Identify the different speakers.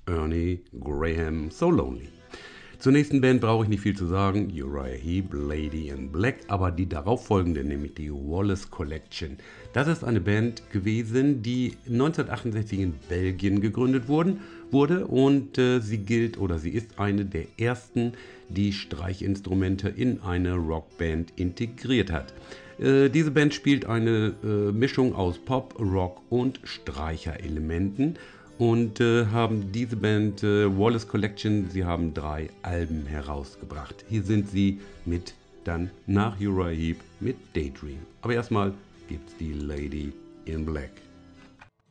Speaker 1: Ernie Graham So Lonely. Zur nächsten Band brauche ich nicht viel zu sagen, Uriah Heep, Lady in Black, aber die darauffolgende, nämlich die Wallace Collection. Das ist eine Band gewesen, die 1968 in Belgien gegründet wurde und sie gilt oder sie ist eine der ersten, die Streichinstrumente in eine Rockband integriert hat. Diese Band spielt eine Mischung aus Pop, Rock und Streicherelementen. Und haben diese Band Wallace Collection, sie haben 3 Alben herausgebracht. Hier sind sie mit dann nach Uriah Heep mit Daydream. Aber erstmal gibt's die Lady in Black.